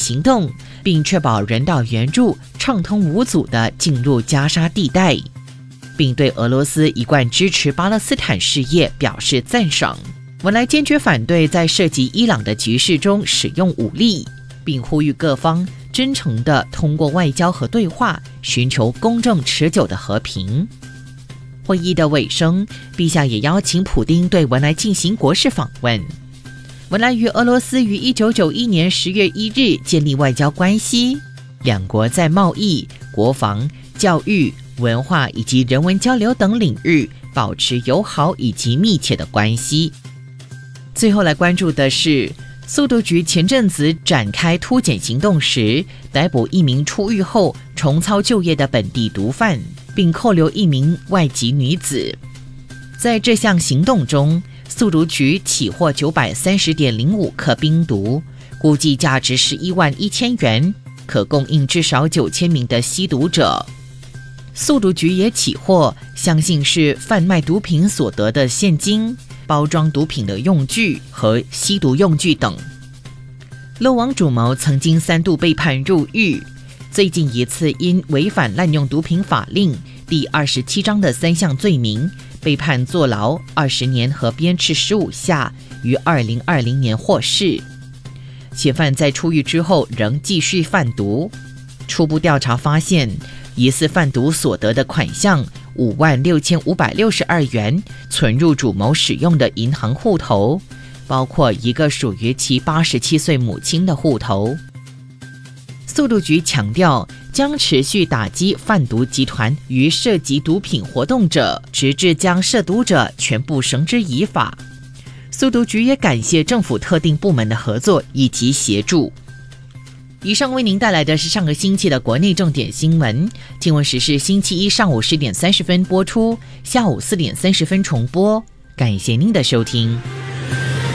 行动，并确保人道援助畅通无阻地进入加沙地带，并对俄罗斯一贯支持巴勒斯坦事业表示赞赏。文莱坚决反对在涉及伊朗的局势中使用武力，并呼吁各方真诚地通过外交和对话寻求公正持久的和平。会议的尾声，陛下也邀请普丁对文莱进行国事访问。文莱与俄罗斯于1991年10月1日建立外交关系，两国在贸易、国防、教育、文化以及人文交流等领域保持友好以及密切的关系。最后来关注的是，速毒局前阵子展开突检行动时，逮捕一名出狱后重操旧业的本地毒贩，并扣留一名外籍女子。在这项行动中，速毒局起获930.05克冰毒，估计价值11万1000元，可供应至少9000名的吸毒者。速毒局也起获相信是贩卖毒品所得的现金、包装毒品的用具和吸毒用具等。漏网主谋曾经3度被判入狱，最近一次因违反滥用毒品法令第27章的3项罪名，被判坐牢20年和鞭笞15下，于2020年获释。嫌犯在出狱之后仍继续贩毒。初步调查发现，疑似贩毒所得的款项56562元存入主谋使用的银行户头，包括一个属于其87岁母亲的户头。速毒局强调，将持续打击贩毒集团与涉及毒品活动者，直至将涉毒者全部绳之以法。速毒局也感谢政府特定部门的合作以及协助。以上为您带来的是上个星期的国内重点新闻。新闻时事星期一上午10点30分播出，下午4点30分重播。感谢您的收听。